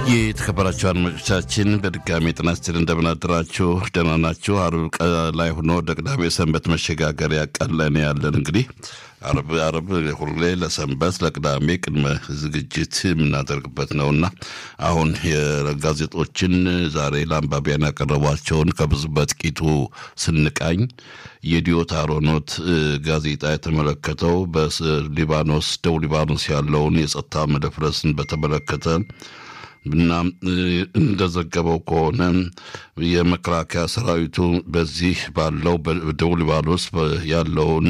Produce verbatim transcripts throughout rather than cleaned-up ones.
የተከበራችሁ አድማጮቻችን በድጋሚ ጤና ይስጥልን እንደምን አደራችሁ ደህና ናችሁ አርብ ላይ ሆኖ ቅዳሜ ሰንበት መሸጋገሪያ ቀን ላይ ያለን እንግዲህ አርብ አርብ ሁሌ ለሰንበት ለቅዳሜ ቅድመ ዝግጅት የምናደርግበት ነውና አሁን የጋዜጦችን ዛሬ ለአንባቢያን ያቀረቧቸውን ከብዙ በጥቂቱ ስንቃኝ የዲዮት አሮኖት ጋዜጣ የተመለከተው በሊባኖስ ደቡብ ሊባኖስ ያለውን የጸጥታ መደፍረስን በተመለከተ እና እንደዘገበው ከሆነ የመከላከያ ሰራዊቱ በዚህ ባለው በደቡብ ሊባኖስ ያለውን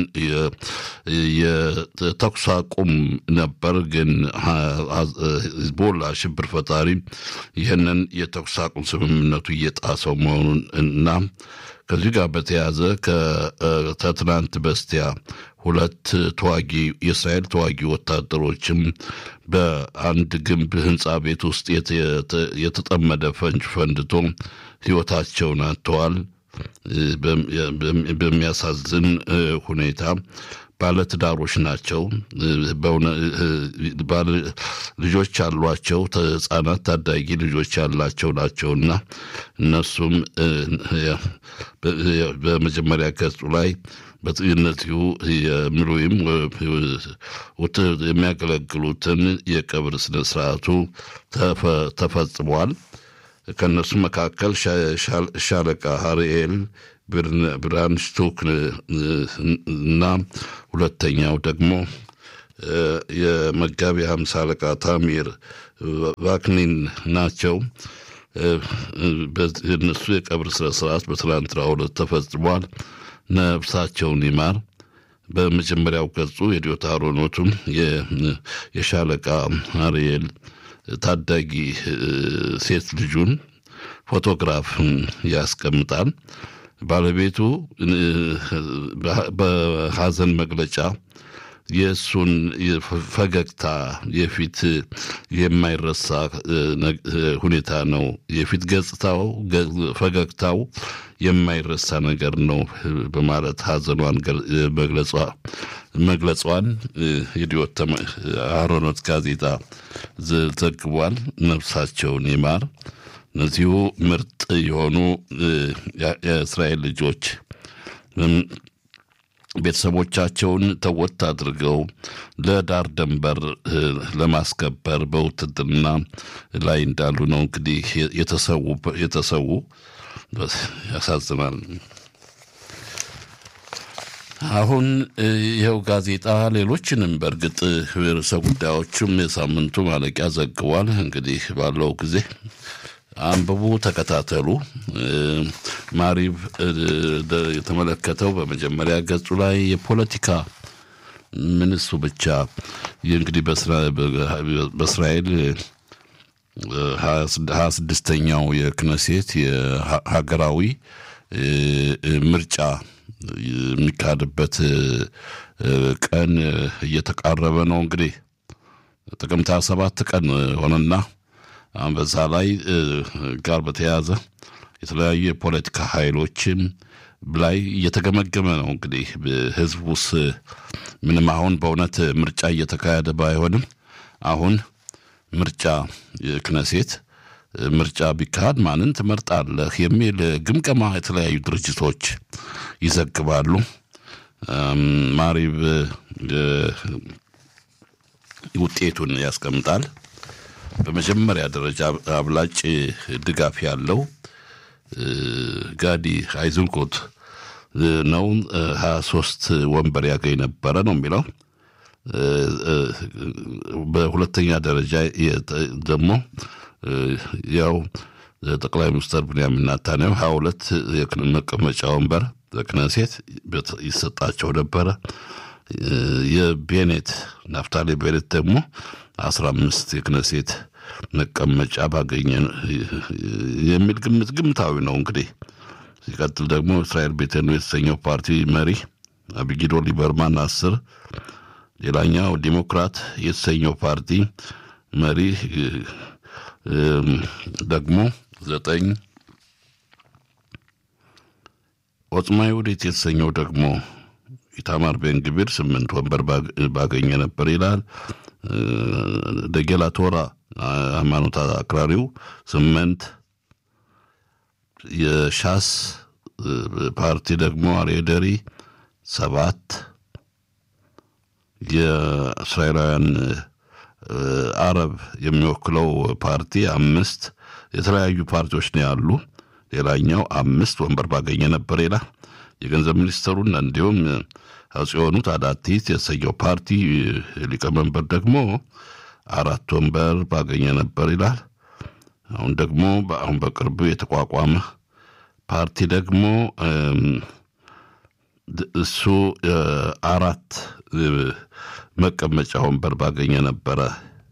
የተኩስ አቁም ነበር ግን ሂዝቦላ ሽብር ፈጣሪ ይህንን የተኩስ አቁም ስምምነቱ እየጣሰው መሆኑን እና ከዚህ ጋር በተያያዘ ከትናንት በስቲያ ሁለት ተዋጊ የእስራኤል ተዋጊ ወታደሮችም በአንድ ግንብ ህንጻ ቤት ውስጥ የተጠመደ ፈንጅ ፈንድቶ ህይወታቸውን አጥተዋል። በሚያሳዝን ሁኔታ ባለትዳሮች ናቸው። ልጆች አሏቸው። ህጻናት ታዳጊ ልጆች ያላቸው ናቸውና እነሱም በመጀመሪያ ገጹ ላይ በጥይነቱ የሚሉም የሚያገለግሉትን የቀብር ስነ ስርዓቱ ተፈጽሟል። ከነሱ መካከል ሻለቃ ሃሪኤል ብራንሽቱክ እና ሁለተኛው ደግሞ የመጋቢ ሃምሳ አለቃ ታሚር ቫክኒን ናቸው። በእነሱ የቀብር ስነ ስርዓት በትናንትናው ዕለት ተፈጽሟል። ነፍሳቸውን ይማር። በመጀመሪያው ገጹ የዲዮት አሮኖቱም የሻለቃ ሃሪኤል ታዳጊ ሴት ልጁን ፎቶግራፍ ያስቀምጣል። ባለቤቱ በሐዘን መግለጫ የሱን ፈገግታ የፊት የማይረሳ ሁኔታ ነው የፊት ገጽታው ፈገግታው የማይረሳ ነገር ነው በማለት ሐዘኗን መግለጿ መግለጿን የዲዮት አሮኖት ጋዜጣ ዘግቧል። ነፍሳቸውን ይማር። እነዚሁ ምርጥ የሆኑ የእስራኤል ልጆች ቤተሰቦቻቸውን ተወት አድርገው ለዳር ደንበር ለማስከበር በውትድርና ላይ እንዳሉ ነው እንግዲህ የተሰው የተሰው ያሳዝናል። አሁን ይሄው ጋዜጣ ሌሎችንም በርግጥ ርዕሰ ጉዳዮችም የሳምንቱ ማለቂያ ዘግቧል። እንግዲህ ባለው ጊዜ አንብቡ ተከታተሉ። ማሪብ የተመለከተው በመጀመሪያ ገጹ ላይ የፖለቲካ ምንሱ ብቻ እንግዲህ በእስራኤል ሀያ ስድስተኛው የክነሴት የሀገራዊ ምርጫ የሚካሄድበት ቀን እየተቃረበ ነው። እንግዲህ ጥቅምት ሃያ ሰባት ቀን ሆነና በዛ ላይ ጋር በተያያዘ የተለያዩ የፖለቲካ ኃይሎችም ላይ እየተገመገመ ነው። እንግዲህ ህዝቡስ ምንም አሁን በእውነት ምርጫ እየተካሄደ ባይሆንም አሁን ምርጫ የክነሴት ምርጫ ቢካሄድ ማንን ትመርጣለህ የሚል ግምገማ የተለያዩ ድርጅቶች ይዘግባሉ። ማሪብ ውጤቱን ያስቀምጣል። በመጀመሪያ ደረጃ አብላጭ ድጋፍ ያለው ጋዲ አይዝንኮት ነው። ሃያ ሶስት ወንበር ያገኝ ነበር ነው የሚለው። በሁለተኛ ደረጃ ደግሞ ያው ጠቅላይ ሚኒስትር ብንያሚን ኔታንያሁ ሃያ ሁለት የመቀመጫ ወንበር በክነሴት ይሰጣቸው ነበር። የቤኔት ናፍታሊ ቤኔት ደግሞ አስራ አምስት የክነሴት መቀመጫ ባገኘ የሚል ግምት ግምታዊ ነው። እንግዲህ ሲቀጥል ደግሞ እስራኤል ቤተኑ የተሰኘው ፓርቲ መሪ አቢጊዶር ሊበርማን አስር ሌላኛው ዲሞክራት የተሰኘው ፓርቲ መሪ ደግሞ ዘጠኝ ኦጽማ ይሁዲት የተሰኘው ደግሞ ኢታማር ቤንግቪር ስምንት ወንበር ባገኘ ነበር ይላል። ደጌላ ቶራ ሃይማኖት አክራሪው ስምንት የሻስ ፓርቲ ደግሞ አሬደሪ ሰባት የእስራኤላውያን አረብ የሚወክለው ፓርቲ አምስት የተለያዩ ፓርቲዎች ነው ያሉ ሌላኛው አምስት ወንበር ባገኘ ነበር ይላል የገንዘብ ሚኒስትሩን እንዲሁም አጽዮኑት አዳቲት የሰየው ፓርቲ ሊቀመንበር ደግሞ አራት ወንበር ባገኘ ነበር ይላል አሁን ደግሞ አሁን በቅርቡ የተቋቋመ ፓርቲ ደግሞ እሱ አራት መቀመጫ ወንበር ባገኘ ነበር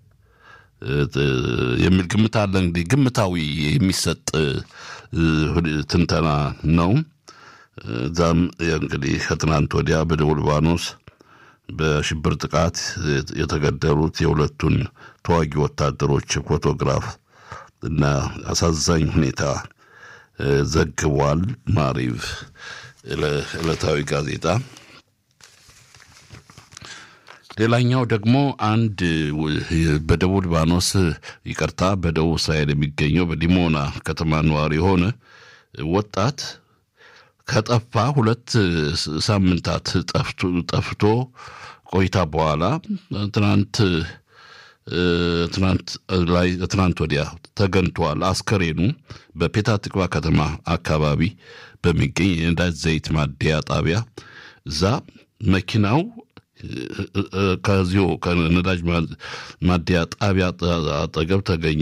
የሚል ግምት አለ እንግዲህ ግምታዊ የሚሰጥ ትንተና ነው ዛም እንግዲህ ከትናንት ወዲያ በደቡብ ሊባኖስ በሽብር ጥቃት የተገደሉት የሁለቱን ተዋጊ ወታደሮች ፎቶግራፍ እና አሳዛኝ ሁኔታ ዘግቧል ማሪቭ ለዕለታዊ ጋዜጣ ሌላኛው ደግሞ አንድ በደቡብ ሊባኖስ ይቅርታ በደቡብ እስራኤል የሚገኘው በዲሞና ከተማ ነዋሪ ሆነ ወጣት ከጠፋ ሁለት ሳምንታት ጠፍቶ ጠፍቶ ቆይታ በኋላ ትናንት ትናንት ላይ ትናንት ወዲያ ተገኝቷል አስከሬኑ በፔታ ትቅባ ከተማ አካባቢ በሚገኝ የነዳጅ ዘይት ማደያ ጣቢያ እዛ መኪናው ከዚሁ ከነዳጅ ማደያ ጣቢያ አጠገብ ተገኘ